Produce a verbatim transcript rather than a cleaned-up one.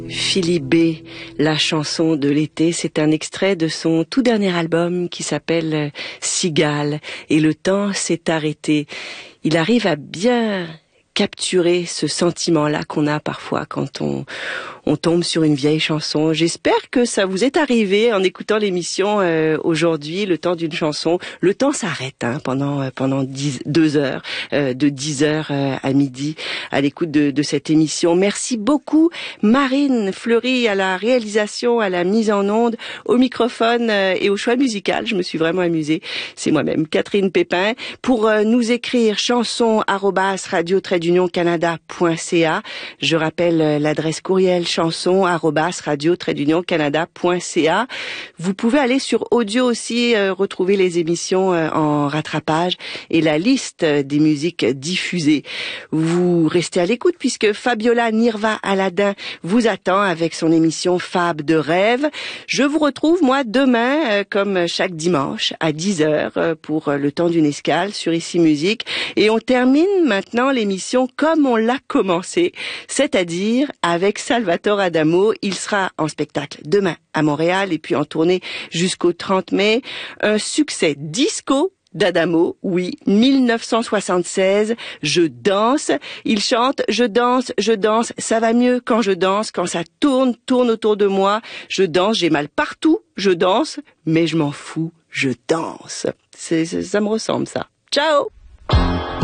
Philippe B, la chanson de l'été, c'est un extrait de son tout dernier album qui s'appelle Cigale. Et le temps s'est arrêté. Il arrive à bien capturer ce sentiment-là qu'on a parfois quand on, on tombe sur une vieille chanson. J'espère que ça vous est arrivé en écoutant l'émission euh, aujourd'hui, le temps d'une chanson. Le temps s'arrête hein, pendant pendant dix, deux heures, euh, de dix heures euh, à midi, à l'écoute de, de cette émission. Merci beaucoup Marine Fleury à la réalisation, à la mise en onde, au microphone euh, et au choix musical. Je me suis vraiment amusée. C'est moi-même, Catherine Pépin. Pour euh, nous écrire chanson arobase radio d'union canada point c a. Je rappelle euh, l'adresse courriel chanson arobase radio d'union canada point c a. Vous pouvez aller sur audio aussi, euh, retrouver les émissions euh, en rattrapage et la liste euh, des musiques diffusées. Vous restez à l'écoute puisque Fabiola Nirva Aladin vous attend avec son émission Fab de rêve. Je vous retrouve moi demain euh, comme chaque dimanche à dix heures euh, pour euh, le temps d'une escale sur Ici Musique et on termine maintenant l'émission comme on l'a commencé, c'est-à-dire avec Salvatore Adamo. Il sera en spectacle demain à Montréal et puis en tournée jusqu'au trente mai. Un succès disco d'Adamo, oui, mille neuf cent soixante-seize, Je danse. Il chante, je danse, je danse, ça va mieux quand je danse, quand ça tourne, tourne autour de moi. Je danse, j'ai mal partout, je danse, mais je m'en fous, je danse. C'est, c'est, ça me ressemble ça. Ciao!